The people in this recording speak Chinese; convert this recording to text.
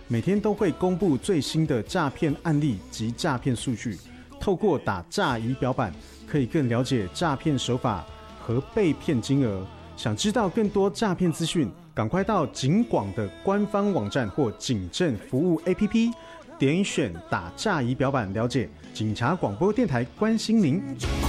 每天都会公布最新的诈骗案例及诈骗数据。透过打诈仪表板，可以更了解诈骗手法和被骗金额。想知道更多诈骗资讯，赶快到警广的官方网站或警政服务 APP， 点选打诈仪表板，了解警察广播电台关心您。